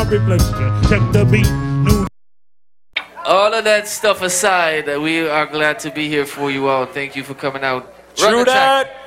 my reflection. Check the beat. New. All of that stuff aside, we are glad to be here for you all. Thank you for coming out. Run True the track. that.